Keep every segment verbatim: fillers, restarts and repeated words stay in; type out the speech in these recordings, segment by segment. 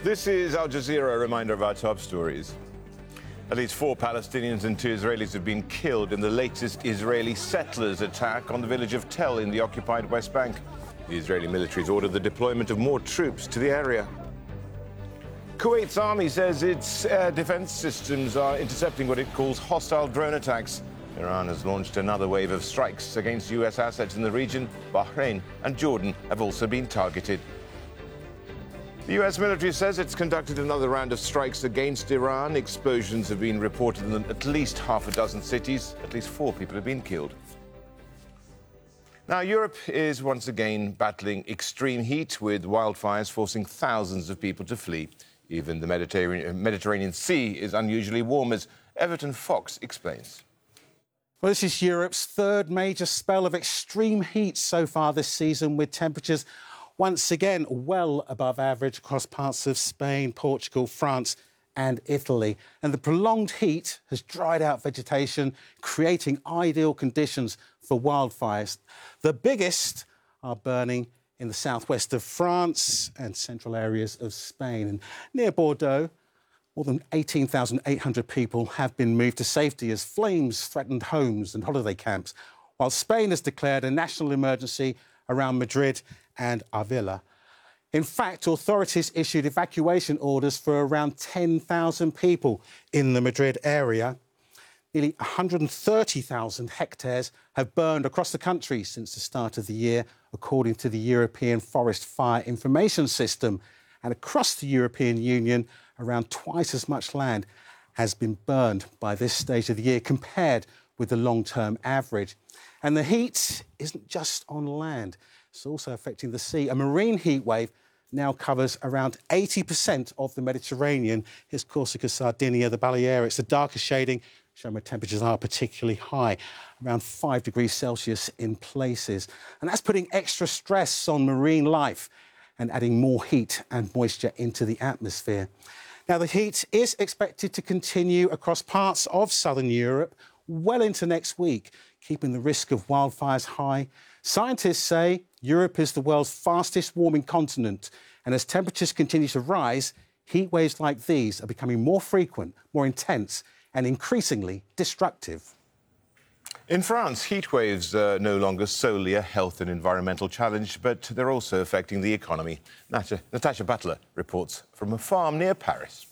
This is Al Jazeera, a reminder of our top stories. At least four Palestinians and two Israelis have been killed in the latest Israeli settlers' attack on the village of Tel in the occupied West Bank. The Israeli military has ordered the deployment of more troops to the area. Kuwait's army says its air defense systems are intercepting what it calls hostile drone attacks. Iran has launched another wave of strikes against U S assets in the region. Bahrain and Jordan have also been targeted. The U S military says it's conducted another round of strikes against Iran. Explosions have been reported in at least half a dozen cities. At least four people have been killed. Now, Europe is once again battling extreme heat, with wildfires forcing thousands of people to flee. Even the Mediterranean, Mediterranean Sea is unusually warm, as Everton Fox explains. Well, this is Europe's third major spell of extreme heat so far this season, with temperatures once again well above average across parts of Spain, Portugal, France and Italy. And the prolonged heat has dried out vegetation, creating ideal conditions for wildfires. The biggest are burning in the southwest of France and central areas of Spain. And near Bordeaux, more than eighteen thousand eight hundred people have been moved to safety as flames threatened homes and holiday camps, while Spain has declared a national emergency around Madrid and Avila. In fact, authorities issued evacuation orders for around ten thousand people in the Madrid area. Nearly one hundred thirty thousand hectares have burned across the country since the start of the year, according to the European Forest Fire Information System. And across the European Union, around twice as much land has been burned by this stage of the year compared with the long-term average. And the heat isn't just on land. It's also affecting the sea. A marine heat wave now covers around eighty percent of the Mediterranean. Here's Corsica, Sardinia, the Balearics, the darker shading, showing where temperatures are particularly high, around five degrees Celsius in places. And that's putting extra stress on marine life and adding more heat and moisture into the atmosphere. Now, the heat is expected to continue across parts of southern Europe well into next week, keeping the risk of wildfires high. Scientists say Europe is the world's fastest warming continent, and as temperatures continue to rise, heat waves like these are becoming more frequent, more intense and increasingly destructive. In France, heat waves are no longer solely a health and environmental challenge, but they're also affecting the economy. Natasha, Natasha Butler reports from a farm near Paris.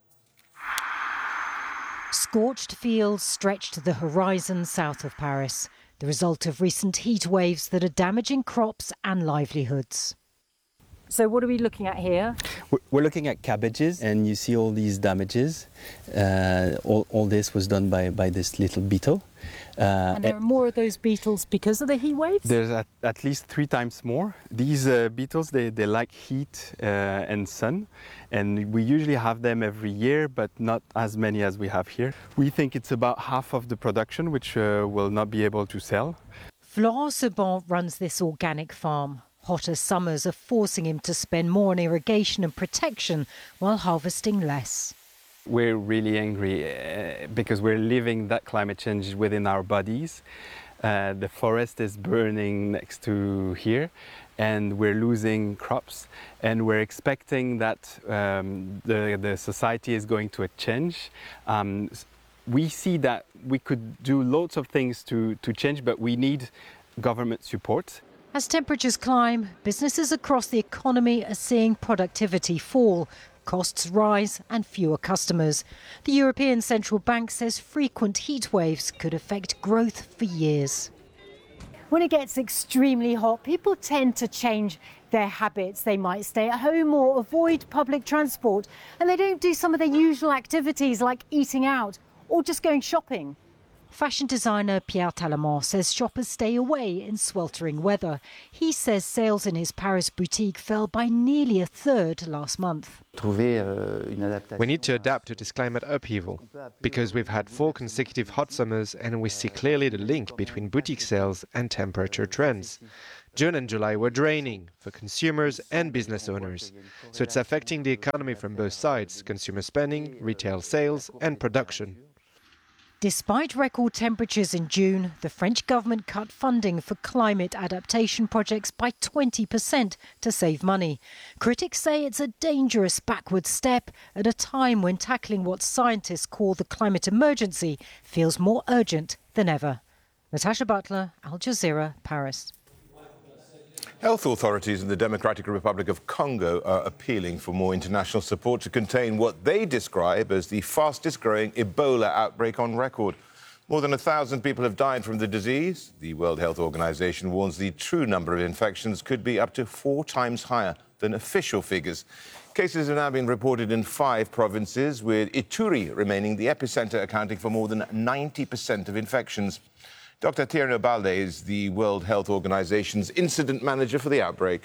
Scorched fields stretch to the horizon south of Paris, the result of recent heat waves that are damaging crops and livelihoods. So what are we looking at here? We're looking at cabbages, and you see all these damages. Uh, all, all this was done by, by this little beetle. Uh, and there are more of those beetles because of the heat waves? There's at, at least three times more. These uh, beetles, they, they like heat uh, and sun, and we usually have them every year, but not as many as we have here. We think it's about half of the production, which uh, will not be able to sell. Florent Sebon runs this organic farm. Hotter summers are forcing him to spend more on irrigation and protection while harvesting less. We're really angry uh, because we're living that climate change within our bodies. Uh, the forest is burning next to here, and we're losing crops, and we're expecting that um, the, the society is going to change. Um, we see that we could do lots of things to, to change, but we need government support. As temperatures climb, businesses across the economy are seeing productivity fall, costs rise and fewer customers. The European Central Bank says frequent heat waves could affect growth for years. When it gets extremely hot, people tend to change their habits. They might stay at home or avoid public transport, and they don't do some of their usual activities like eating out or just going shopping. Fashion designer Pierre Tallemant says shoppers stay away in sweltering weather. He says sales in his Paris boutique fell by nearly a third last month. We need to adapt to this climate upheaval, because we've had four consecutive hot summers and we see clearly the link between boutique sales and temperature trends. June and July were draining for consumers and business owners, so it's affecting the economy from both sides: consumer spending, retail sales and production. Despite record temperatures in June, the French government cut funding for climate adaptation projects by twenty percent to save money. Critics say it's a dangerous backward step at a time when tackling what scientists call the climate emergency feels more urgent than ever. Natasha Butler, Al Jazeera, Paris. Health authorities in the Democratic Republic of Congo are appealing for more international support to contain what they describe as the fastest-growing Ebola outbreak on record. More than a thousand people have died from the disease. The World Health Organization warns the true number of infections could be up to four times higher than official figures. Cases have now been reported in five provinces, with Ituri remaining the epicenter, accounting for more than ninety percent of infections. Doctor Tierno Balde is the World Health Organization's incident manager for the outbreak.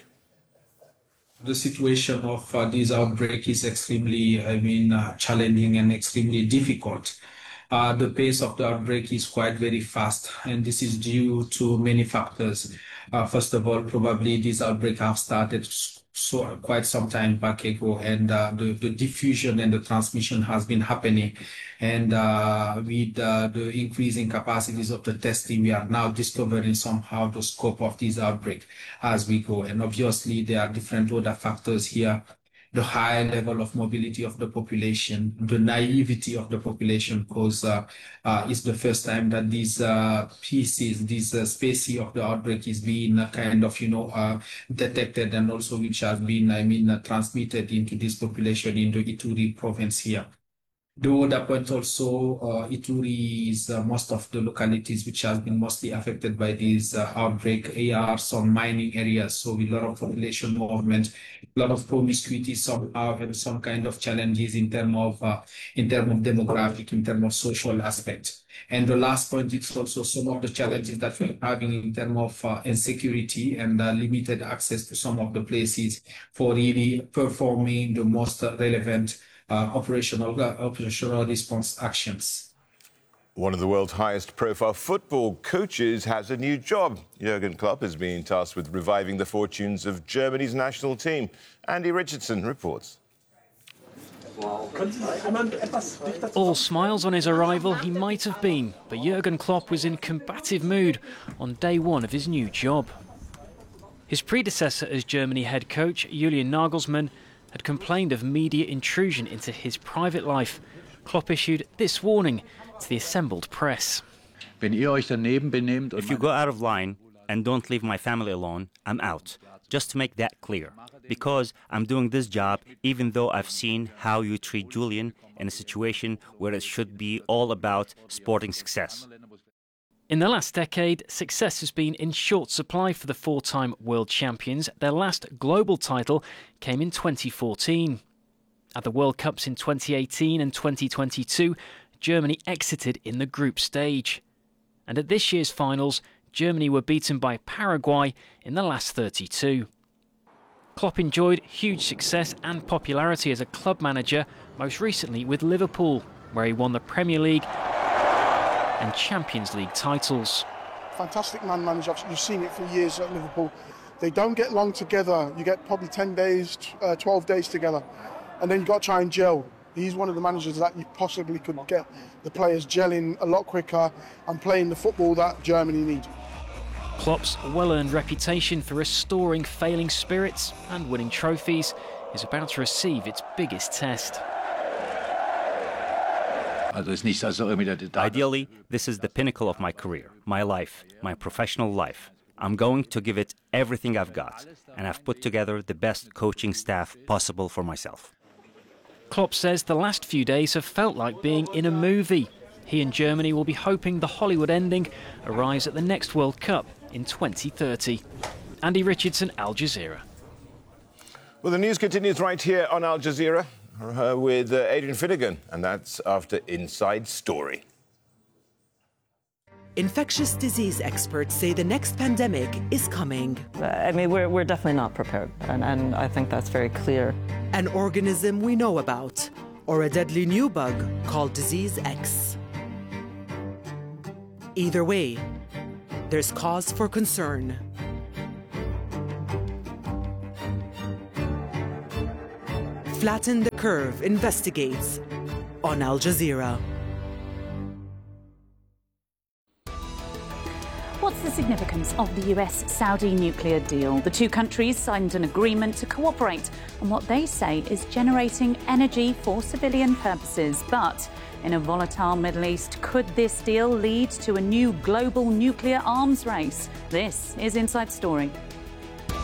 The situation of uh, this outbreak is extremely, I mean, uh, challenging and extremely difficult. Uh, the pace of the outbreak is quite very fast, and this is due to many factors. Uh, first of all, probably this outbreak have started so quite some time back ago, and uh, the, the diffusion and the transmission has been happening. And uh, with uh, the increasing capacities of the testing, we are now discovering somehow the scope of this outbreak as we go. And obviously, there are different other factors here. The high level of mobility of the population, the naivety of the population, because uh, uh, it's the first time that these uh, pieces, this uh, species of the outbreak is being uh, kind of, you know, uh, detected, and also which has been, I mean, uh, transmitted into this population in the Ituri province here. The other point also, uh, Ituri is uh, most of the localities which has been mostly affected by this uh, outbreak. Here are some mining areas, so with a lot of population movement, a lot of promiscuity somehow, and some kind of challenges in terms of uh, in terms of demographic, in terms of social aspect. And the last point is also some of the challenges that we're having in terms of uh, insecurity and uh, limited access to some of the places for really performing the most relevant Uh, operational, uh, operational response actions. One of the world's highest profile football coaches has a new job. Jurgen Klopp is being tasked with reviving the fortunes of Germany's national team. Andy Richardson reports. All smiles on his arrival he might have been, but Jurgen Klopp was in combative mood on day one of his new job. His predecessor as Germany head coach, Julian Nagelsmann, had complained of media intrusion into his private life. Klopp issued this warning to the assembled press. If you go out of line and don't leave my family alone, I'm out. Just to make that clear. Because I'm doing this job even though I've seen how you treat Julian in a situation where it should be all about sporting success. In the last decade, success has been in short supply for the four-time world champions. Their last global title came in twenty fourteen. At the World Cups in twenty eighteen and twenty twenty-two, Germany exited in the group stage. And at this year's finals, Germany were beaten by Paraguay in the last thirty-two. Klopp enjoyed huge success and popularity as a club manager, most recently with Liverpool, where he won the Premier League and Champions League titles. Fantastic man manager. You've seen it for years at Liverpool. They don't get long together. You get probably ten days, uh, twelve days together, and then you've got to try and gel. He's one of the managers that you possibly could get the players gelling a lot quicker and playing the football that Germany need. Klopp's well-earned reputation for restoring failing spirits and winning trophies is about to receive its biggest test. Ideally, this is the pinnacle of my career, my life, my professional life. I'm going to give it everything I've got, and I've put together the best coaching staff possible for myself. Klopp says the last few days have felt like being in a movie. He and Germany will be hoping the Hollywood ending arrives at the next World Cup in twenty thirty. Andy Richardson, Al Jazeera. Well, the news continues right here on Al Jazeera. Uh, with uh, Adrian Finnegan, and that's after Inside Story. Infectious disease experts say the next pandemic is coming. I mean, we're, we're definitely not prepared, and, and I think that's very clear. An organism we know about, or a deadly new bug called Disease X. Either way, there's cause for concern. Flatten the Curve investigates on Al Jazeera. the significance of the U S-Saudi nuclear deal. The two countries signed an agreement to cooperate on what they say is generating energy for civilian purposes. But in a volatile Middle East, could this deal lead to a new global nuclear arms race? This is Inside Story.